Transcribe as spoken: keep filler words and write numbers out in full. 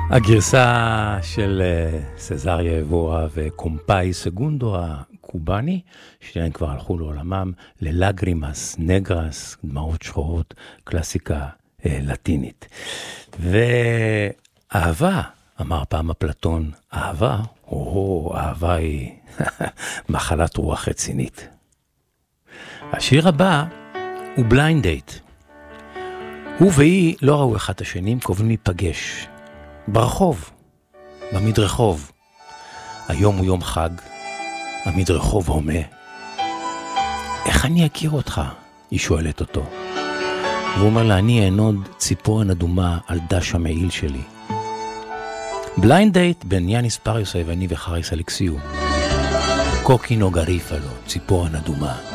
הגרסה של סזריה אבורה וקומפאי סגונדו הקובני, שניהם כבר הלכו לעולמם, ללגרימס, נגרס, דמעות שחורות, קלאסיקה אה, לטינית. ואהבה, אמר פעם אפלטון, אהבה, או, אהבה היא מחלת רוח רצינית. השיר הבא הוא בליינד דייט. הוא והיא לא ראו אחד השנים, קובעים להיפגש. ברחוב, במדרחוב. היום הוא יום חג, המדרחוב הומה. איך אני אכיר אותך? היא שואלת אותו. והוא אומר לה, אני אענוד ציפורן אדומה על דש המעיל שלי. בליינד דייט בין יאניס פריוס היווני וחריס אלכסיו. קוקינו גריפה לו, ציפורן אדומה.